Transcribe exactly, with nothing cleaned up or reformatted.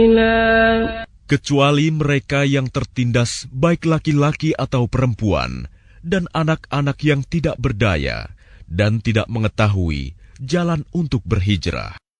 kecuali mereka yang tertindas, baik laki-laki atau perempuan, dan anak-anak yang tidak berdaya dan tidak mengetahui jalan untuk berhijrah.